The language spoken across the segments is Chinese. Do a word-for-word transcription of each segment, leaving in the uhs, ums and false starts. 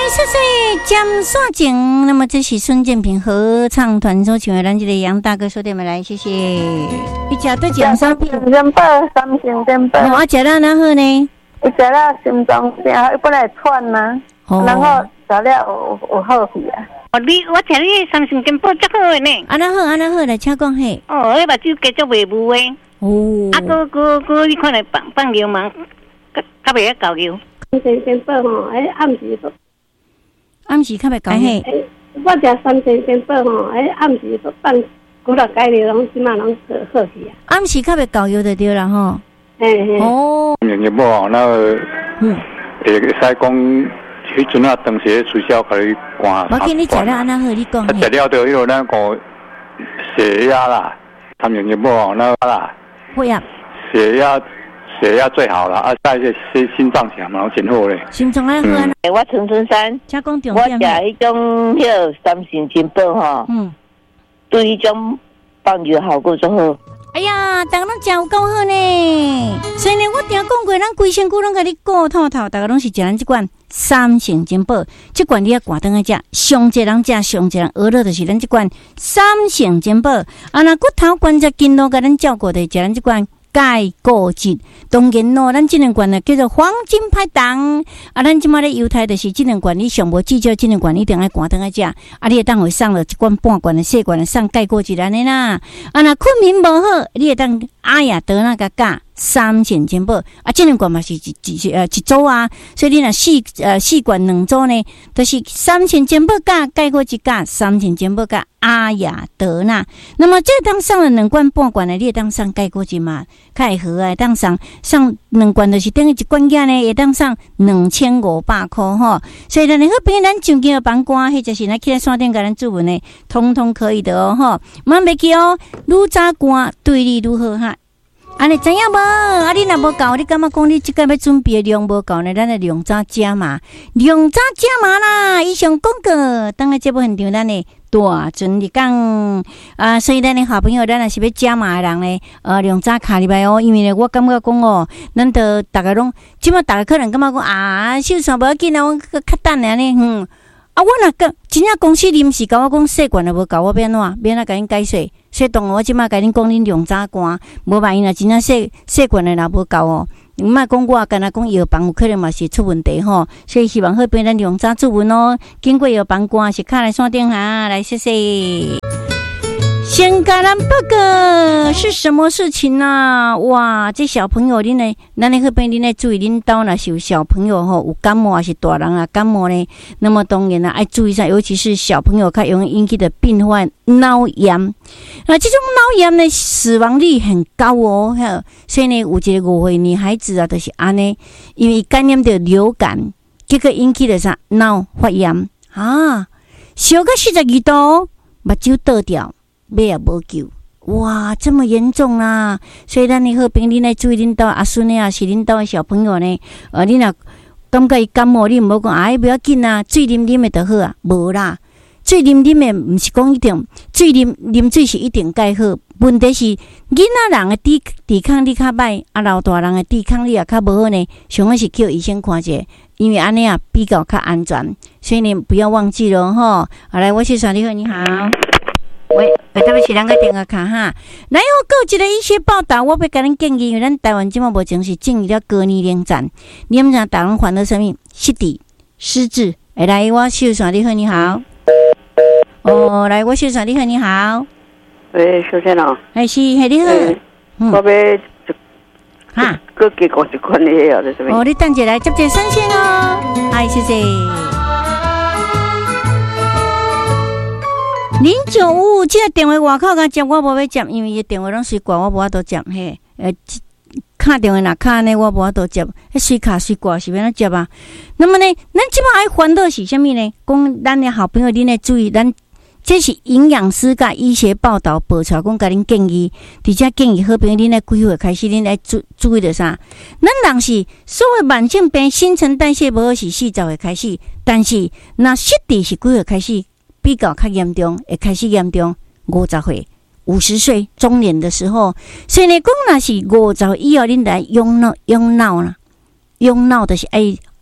谢谢江刷景。那么这是孙建平合唱团所请的咱这个杨大哥说点来，谢谢。一家都讲三片， 三宝三星珍宝。 我食了哪好呢？ 伊食了心脏病，本来喘呐，然后食了有有好去啊。 哦，你我听你三星珍宝足好的呢。 啊，那好，啊那好来，请讲嘿。 哦，迄目睭加足袂雾的。哦。啊，个个个，你看来放放流氓，较较袂晓搞流。 三星珍宝吼，哎暗时。 暗时较袂搞嘿。 我食三星珍宝吼，哎暗时放古老改了，拢即马拢好好去啊。 暗时较袂搞油就对啦吼。 嘿嘿。 哦。 年年无那个，嗯，会使讲，迄阵啊，当时促销可以关。 我见你食了安那好，你讲。 啊，食了就迄个咱讲血压啦，他们年年无那个啦。 血压。 血压。血压最好了啊！再一些心脏强嘛，真好嘞。 心脏爱好啊！ 我陈春山， 加工重点。我食迄种迄个三星珍宝吼，嗯，对迄种放药效果最好。 哎呀，大家拢食有够好呢！所以呢，我定讲过，咱规身躯拢甲你顾透透，大家拢是食咱这款三星珍宝。这款你要挂灯来食，上济人食，上济人娱乐就是咱这款三星珍宝。啊，那骨头关节筋络甲咱照顾的，食咱这款。钙固质，当然咯，咱这两罐呢叫做黄金拍档。啊，咱即马咧犹太就是这两罐，你上无记住这两罐一定要关灯来食。啊，你会当会送了一罐半罐的细罐的送钙固质安尼啦。啊，那困眠无好，你会当阿雅得那个价三星珍宝。啊，这两罐嘛是一一呃一组啊，所以你若四呃四罐两组呢，都、就是三星珍宝价钙固质价三星珍宝价阿雅得那。那么这当上了两罐半罐的，你会当上钙固质嘛？较会好啊，当上上两罐就是等于一罐价呢，会当上两千五百块吼。所以咱好朋友，咱上京的房官，或者是咱去来山顶甲咱注文呢，通通可以的哦吼。莫袂记哦，愈早官对你愈好哈。安尼知影无？啊，你若无够，你感觉讲你即个要准备的量无够呢？咱来量早加码，量早加码啦！以上广告，当个节目现场咱呢大阵日讲啊，所以咱的好朋友，咱若是要加码的人呢，呃，量早卡入来哦。因为呢，我感觉讲哦，咱都大家拢，即马大家可能感觉讲啊，秀山无要紧啊，我较等下呢，嗯。啊，我若讲真正公司临时甲我讲细罐的无够，我变怎？变怎甲恁解释？所以当我即马甲恁讲恁量早关，无万一若真正细细罐的若无够哦。毋莫讲我干那讲药房有可能嘛是出问题吼，所以希望好变咱量早注文哦。经过药房关是卡来山顶哈，来谢谢。先甲咱报告是什么事情啊？哇，这小朋友恁呢，咱咧迄边恁咧注意，恁兜若是有小朋友吼有感冒还是大人啊感冒呢？那么当然啦，爱注意一下，尤其是小朋友较容易引起的病患脑炎。那这种脑炎呢，死亡率很高哦。所以呢，有一个误会，女孩子啊，都、就是安尼，因为感染到流感，结果引起的啥脑发炎啊，烧到四十二度，目睭倒掉。尾也无救，哇，这么严重啊！所以咱的好朋友，恁来注意恁兜阿孙的啊，是恁兜的小朋友呢。呃，恁若感觉伊感冒，你毋好讲，哎，不要紧啊，水啉啉的就好啊，无啦，水啉啉的毋是讲一定，水啉啉水是一定介好。问题是囡仔人的抵抵抗力较歹，啊，老大人的抵抗力也较无好呢。上好是叫医生看者，因为安尼啊比较较安全。所以呢，不要忘记了吼。好，来，我是小丽好，你好。喂，对不起，两个电话卡哈。然后各一个医学报道，我要甲恁建议，因为咱台湾即马目前是进入了高年龄站，你们知大人患了什么？失智、失智。哎，来，我秀山你好，你好。哦，来，我秀山你好，你好。 喂，小姐喏。 哎，是，嘿，你好。 嗯、我要哈， 各给我一款的药，这是什么？ 哦，你等一下来接接三千哦。哎，谢谢。零九五五，这个电话外口甲接，我无要接，因为伊电话拢随挂，我无法度接嘿。呃，卡电话若卡呢，我无法度接，迄随卡随挂是要怎接啊？那么呢，咱即摆爱烦恼是啥物呢？讲咱的好朋友，恁来注意，咱这是营养师甲医学报道报出，讲甲恁建议，而且建议好朋友恁来几岁开始，恁来注注意着啥？咱人是所谓慢性病，新陈代谢无好是四十岁开始，但是那失智是几岁开始？比较较严重，会开始严重，五十岁、五十岁中年的时候，所以呢，讲若是五十以后，恁来用脑、用脑啦，用脑就是爱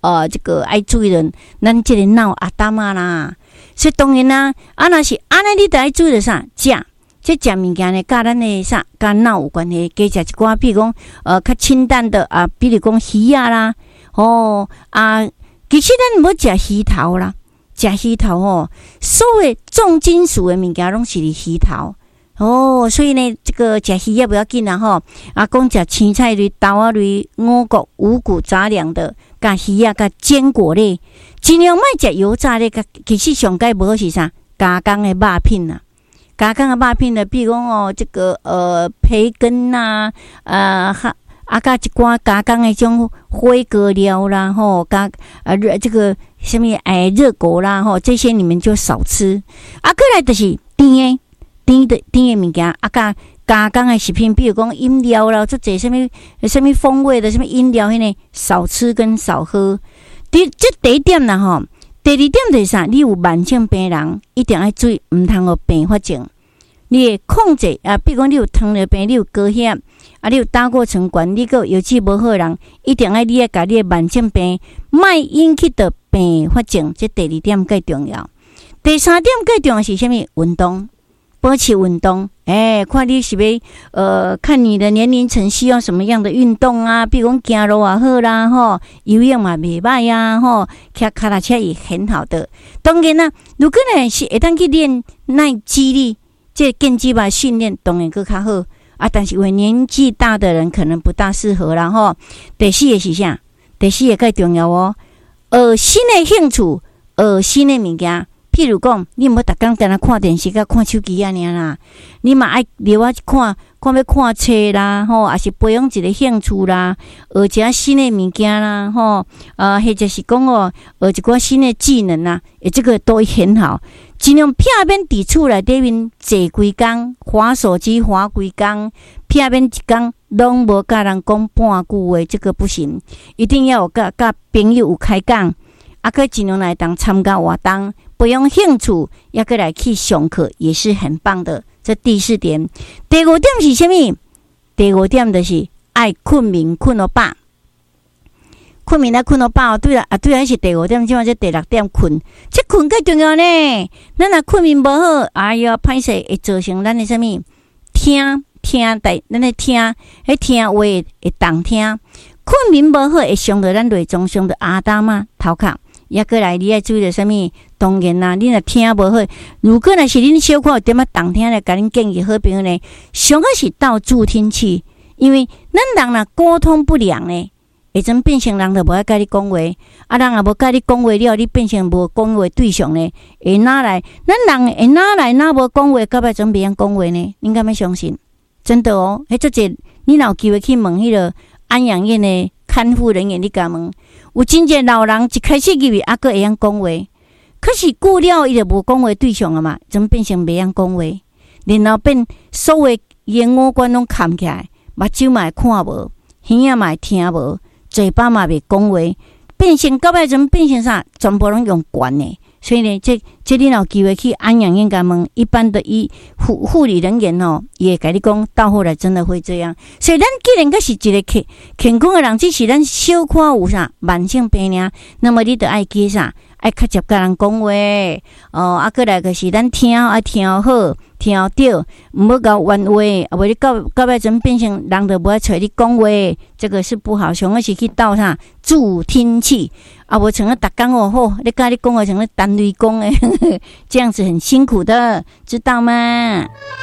呃这个爱注意的，咱这个脑阿达嘛啦。所以当然啦，啊若是安尼，你得爱注意的啥？食，这食物件呢，甲咱的啥，甲脑有关系。加食一寡，比如讲，呃，较清淡的啊，比如讲鱼啊啦，哦啊，其实咱无食鱼头啦，食鱼头吼，所谓重金属的物件拢是伫鱼头。哦，所以呢，这个食鱼也不要紧啦吼。啊，讲食青菜类、豆仔类、五谷、五谷杂粮的，甲鱼啊，甲坚果类。尽量莫食油炸的，其实上该无好是啥？加工的肉品呐，加工的肉品呢，比如讲哦，这个呃培根呐，呃哈啊，加一寡加工的种火锅料啦，吼，加啊热这个什么哎热狗啦，吼，这些你们就少吃。啊，过来就是甜的甜的甜的物件，啊加加工的食品，比如讲饮料啦，做这什么什么风味的什么饮料，迄呢少吃跟少喝。第这第一点啦吼，第二点就是啥？你有慢性病人一定要注意，唔通有并发症。你会控制啊，比如讲你有糖尿病，你有高血压，啊，你有胆固醇高，你个油脂无好的人，一定要你要甲你的慢性病，莫引起的并发症。这第二点最重要。第三点最重要是啥物？运动。保持运动，哎、欸，看你是要呃，看你的年龄层需要什么样的运动啊？比如讲走路也好啦，吼，游泳嘛袂歹呀，吼，骑脚踏车也很好的。当然啦，如果呢是会当去练耐肌力，这健肌吧训练当然更较好啊。但是因为年纪大的人可能不大适合啦，吼。第四个是啥？第四个最重要哦，学新的兴趣，学新的物件。譬如讲，你毋好逐工在那看电视、甲看手机啊，尔啦。你嘛爱留啊看，看要看册啦，吼，也是培养一个兴趣啦，学一下新的物件啦，吼，呃，或者是讲哦，学一寡新的技能啦，诶，这个都很好。尽量片面伫厝内底面坐规工，滑手机滑规工，片面一工拢无甲人讲半句话，这个不行，一定要有甲甲朋友有开讲。啊，可尽量来当参加活动，培养兴趣，也可来去上课，也是很棒的。这第四点，第五点是什么？第五点就是爱困眠，困到饱。困眠来困到饱，对啦，啊对啦，是第五点，即嘛这第六点困，这困更重要呢。咱若困眠无好，哎呀，歹势会造成咱的什么？听听在咱的听，迄听话会动听。困眠无好会伤到咱内脏，伤到阿达嘛头壳。也过来，你要注意到什么？当然啦，你若听无好，如果若是恁小可有点仔动听咧，甲恁建议好朋友呢，上个是倒助听器，因为咱人若沟通不良呢，会真变成人就无爱甲你讲话，啊，人也无甲你讲话了，你变成无讲话对象呢，会哪来？咱人会哪来？哪无讲话，到尾真别人讲话呢？恁敢要相信？真的哦，迄做者，你若有机会去问迄个安养院的看护人员，你甲问。有真济老人一开始入去，还佫会晓讲话，可是久了伊就无讲话对象了嘛，怎变成袂晓讲话？然后变所有言五官拢砍起来，目睭嘛会看无，耳仔嘛会听无，嘴巴嘛袂讲话，变成到尾怎变成啥？全部拢用管的。所以呢，这这你有机会去安养院甲问，一般的医护护理人员哦，也会甲你讲，到后来真的会这样。所以咱既然个是一个健健康的人，只是咱小可有啥慢性病尔，那么你得爱记啥？爱较接甲人讲话哦，啊，过来个是咱听爱听好，听对，毋好搞冤话，啊，袂你到到尾阵变成人就无爱找你讲话，这个是不好。上个是去倒啥助听器，啊，无像个逐工哦吼，你甲你讲话像个单雷讲诶，这样子很辛苦的，知道吗？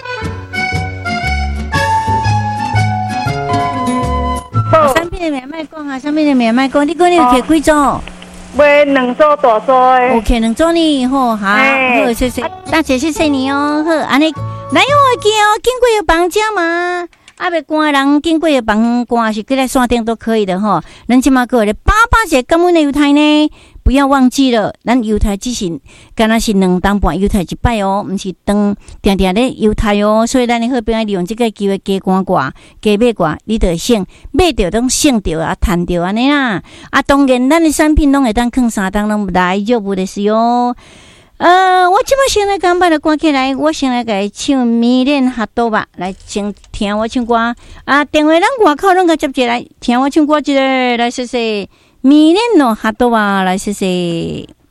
上面的免卖讲啊，上面的免卖讲，你讲你有摕几组？ 买两组大组的 ，OK， 两组呢，好，好，好，谢谢，大姐，谢谢你哦，好，安尼，来我记哦，经过有房家嘛，啊，别关人经过有房关是过来山顶都可以的哈，咱即马过来八八节根本的犹太呢，不要忘记了，咱犹太只是敢若是两当半犹太一摆哦，毋是当定定咧犹太哦，所以咱的好朋友利用这个机会加关挂，加买挂，你就省买着拢省着啊，赚着安尼啦。啊，当然咱的产品拢会当放三当拢大丈夫的是哟。呃，我即摆先来刚把它关起来，我先来给唱《迷恋哈多吧》来先听我唱歌啊。电话咱外口拢个接起来，听我唱歌一个来，谢谢。 米莲诺哈多瓦来谢谢。